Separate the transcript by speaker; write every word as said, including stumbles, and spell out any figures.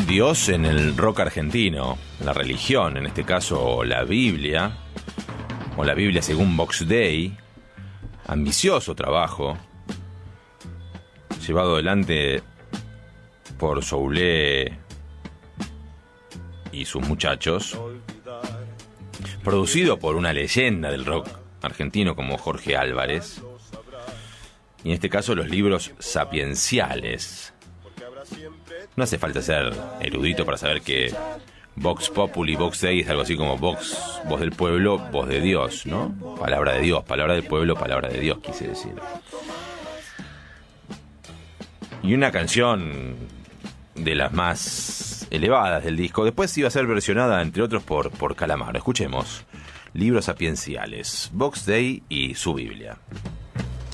Speaker 1: Dios en el rock argentino, la religión, en este caso la Biblia, o la Biblia según Box Day, ambicioso trabajo, llevado adelante por Soulé y sus muchachos, producido por una leyenda del rock argentino como Jorge Álvarez, y en este caso los libros sapienciales. No hace falta ser erudito para saber que Vox Populi, Vox Dei es algo así como Vox, voz del pueblo, voz de Dios, ¿no? Palabra de Dios, palabra del pueblo, palabra de Dios, quise decir. Y una canción de las más elevadas del disco. Después iba a ser versionada, entre otros, por, por Calamaro. Escuchemos. Libros sapienciales, Vox Dei y su Biblia.